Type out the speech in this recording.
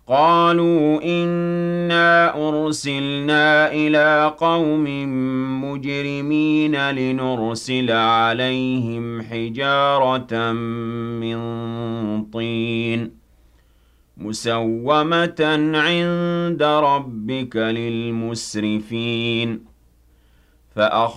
قالوا إنا أرسلنا إلى قوم مجرمين لنرسل عليهم حجارة من طين مسومة عند ربك للمسرفين